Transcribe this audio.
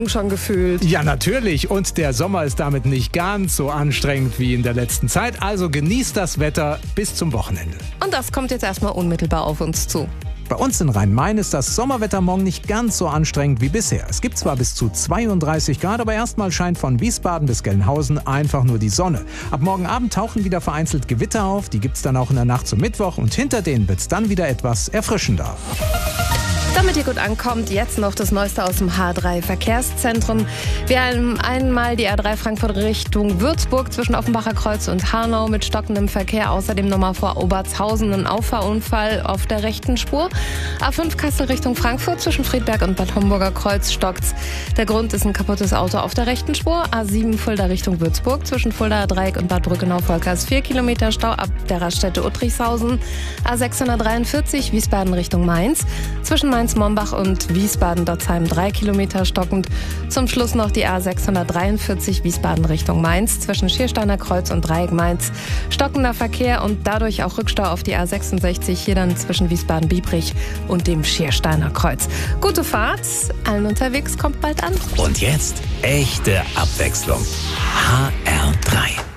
Schon gefühlt. Ja, natürlich. Und der Sommer ist damit nicht ganz so anstrengend wie in der letzten Zeit. Also genießt das Wetter bis zum Wochenende. Und das kommt jetzt erstmal unmittelbar auf uns zu. Bei uns in Rhein-Main ist das Sommerwetter morgen nicht ganz so anstrengend wie bisher. Es gibt zwar bis zu 32 Grad, aber erstmal scheint von Wiesbaden bis Gelnhausen einfach nur die Sonne. Ab morgen Abend tauchen wieder vereinzelt Gewitter auf. Die gibt's dann auch in der Nacht zum Mittwoch. Und hinter denen wird's dann wieder etwas erfrischender. Damit ihr gut ankommt, jetzt noch das Neueste aus dem H3 Verkehrszentrum. Wir haben einmal die R3 Frankfurt Richtung Würzburg zwischen Offenbacher Kreuz und Hanau mit stockendem Verkehr. Außerdem nochmal vor Obertshausen ein Auffahrunfall auf der rechten Spur. A5 Kassel Richtung Frankfurt zwischen Friedberg und Bad Homburger Kreuz stockt's. Der Grund ist ein kaputtes Auto auf der rechten Spur. A7 Fulda Richtung Würzburg zwischen Fuldaer Dreieck und Bad Brückenau-Volkers 4 Kilometer Stau ab der Raststätte Uttrichshausen. A643 Wiesbaden Richtung Mainz zwischen Mainz-Mombach und Wiesbaden-Dotzheim 3 Kilometer stockend. Zum Schluss noch die A643 Wiesbaden Richtung Mainz zwischen Schiersteiner Kreuz und Dreieck Mainz. Stockender Verkehr und dadurch auch Rückstau auf die A66 hier dann zwischen Wiesbaden-Biebrich und dem Schiersteiner Kreuz. Gute Fahrt, allen unterwegs, kommt bald an. Und jetzt echte Abwechslung. HR3.